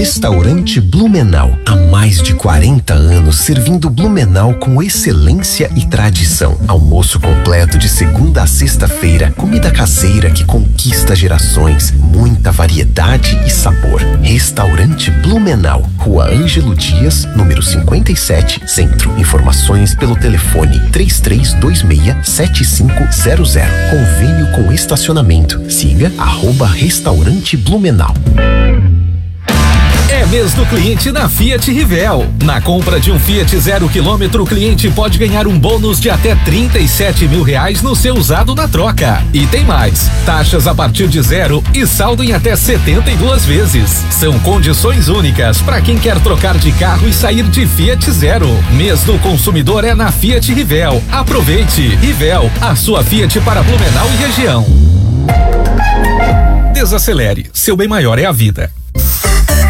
Restaurante Blumenau. Há mais de 40 anos servindo Blumenau com excelência e tradição. Almoço completo de segunda a sexta-feira. Comida caseira que conquista gerações. Muita variedade e sabor. Restaurante Blumenau. Rua Ângelo Dias, número 57, Centro. Informações pelo telefone 3326-7500. Convênio com estacionamento. Siga @Restaurante Blumenau. É mês do cliente na Fiat Rivel. Na compra de um Fiat 0 km, o cliente pode ganhar um bônus de até R$37 mil no seu usado na troca. E tem mais, taxas a partir de 0 e saldo em até 72 vezes. São condições únicas para quem quer trocar de carro e sair de Fiat Zero. Mês do consumidor é na Fiat Rivel. Aproveite. Rivel, a sua Fiat para Blumenau e região. Desacelere, seu bem maior é a vida.